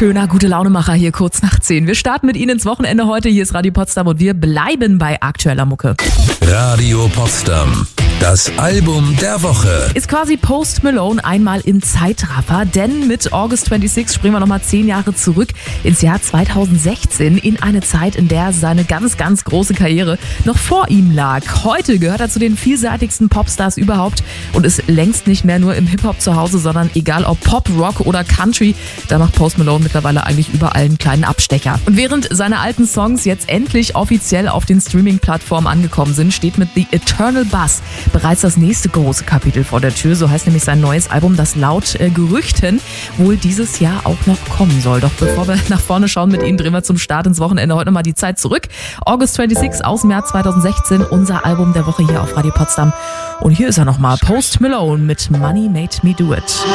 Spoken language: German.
schöner Gute-Laune-Macher hier kurz nach 10. Wir starten mit Ihnen ins Wochenende heute. Hier ist Radio Potsdam und wir bleiben bei aktueller Mucke. Radio Potsdam. Das Album der Woche. Ist quasi Post Malone einmal im Zeitraffer, denn mit August 26 springen wir nochmal 10 Jahre zurück ins Jahr 2016, in eine Zeit, in der seine ganz, ganz große Karriere noch vor ihm lag. Heute gehört er zu den vielseitigsten Popstars überhaupt und ist längst nicht mehr nur im Hip-Hop zu Hause, sondern egal ob Pop, Rock oder Country, da macht Post Malone mittlerweile eigentlich überall einen kleinen Abstecher. Und während seine alten Songs jetzt endlich offiziell auf den Streaming-Plattformen angekommen sind, steht mit The Eternal Buzz bereits das nächste große Kapitel vor der Tür. So heißt nämlich sein neues Album, das laut Gerüchten wohl dieses Jahr auch noch kommen soll. Doch bevor wir nach vorne schauen mit Ihnen, drehen wir zum Start ins Wochenende heute nochmal die Zeit zurück. August 26 aus dem Jahr 2016, unser Album der Woche hier auf Radio Potsdam. Und hier ist er nochmal, Post Malone mit Money Made Me Do It.